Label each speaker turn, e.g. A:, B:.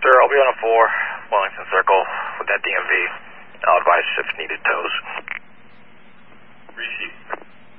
A: Sir, I'll be on a 4, Wellington Circle, with that DMV. I'll advise if needed tows.
B: Receive.